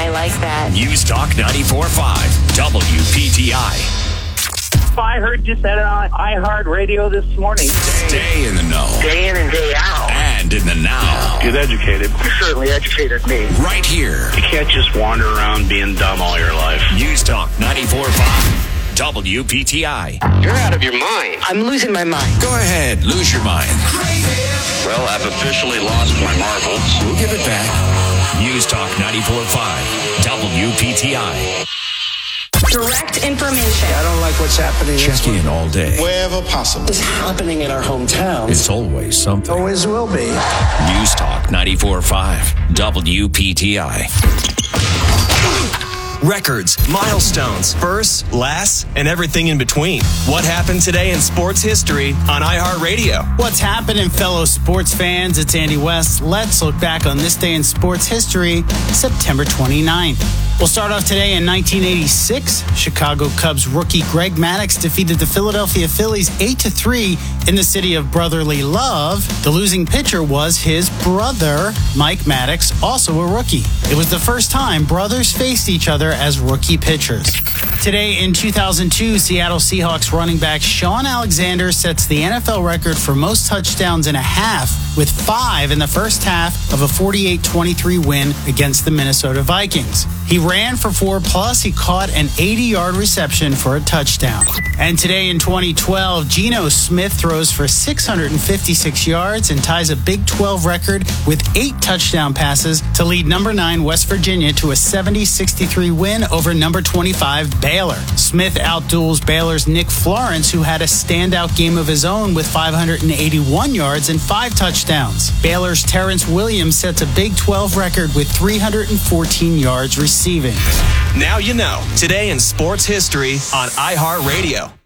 I like that. News Talk 94.5 WPTI. I heard you said it on iHeartRadio this morning. Stay in the know. Day in and day out. And in the now. Get educated. You certainly educated me. Right here. You can't just wander around being dumb all your life. News Talk 94.5 WPTI. You're out of your mind. I'm losing my mind. Go ahead, lose your mind. Well, I've officially lost my marbles. We'll give it back. News Talk 94.5 WPTI. Direct information. I don't like what's happening. Check in all day. Wherever possible. It's happening in our hometown. It's always something. Always will be. News Talk 94.5 WPTI. Records, milestones, firsts, lasts, and everything in between. What happened today in sports history on iHeartRadio? What's happening, fellow sports fans? It's Andy West. Let's look back on this day in sports history, September 29th. We'll start off today in 1986. Chicago Cubs rookie Greg Maddux defeated the Philadelphia Phillies 8-3 in the city of brotherly love. The losing pitcher was his brother, Mike Maddux, also a rookie. It was the first time brothers faced each other as rookie pitchers. Today in 2002, Seattle Seahawks running back Shaun Alexander sets the NFL record for most touchdowns in a half, with 5 in the first half of a 48-23 win against the Minnesota Vikings. He ran for 4+. He caught an 80-yard reception for a touchdown. And today in 2012, Geno Smith throws for 656 yards and ties a Big 12 record with 8 touchdown passes to lead number 9 West Virginia to a 70-63 win over number 25 Baylor. Smith outduels Baylor's Nick Florence, who had a standout game of his own with 581 yards and 5 touchdowns. Baylor's Terrence Williams sets a Big 12 record with 314 yards receiving. Now you know. Today in sports history on iHeartRadio.